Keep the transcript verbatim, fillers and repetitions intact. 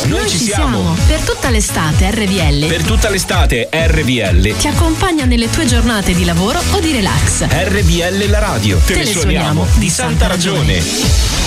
Noi, Noi ci siamo. siamo. Per tutta l'estate R V L. Per tutta l'estate R V L. Ti accompagna nelle tue giornate di lavoro o di relax. R V L la radio. Te, Te ne suoniamo di santa ragione.